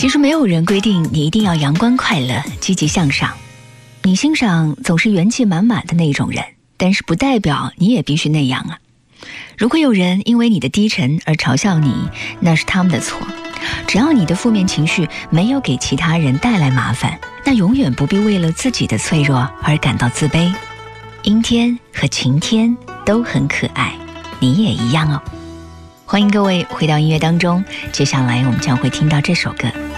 其实没有人规定你一定要阳光快乐、积极向上。你欣赏总是元气满满的那种人，但是不代表你也必须那样啊。如果有人因为你的低沉而嘲笑你，那是他们的错。只要你的负面情绪没有给其他人带来麻烦，那永远不必为了自己的脆弱而感到自卑。阴天和晴天都很可爱，你也一样哦。欢迎各位回到音乐当中，接下来我们将会听到这首歌。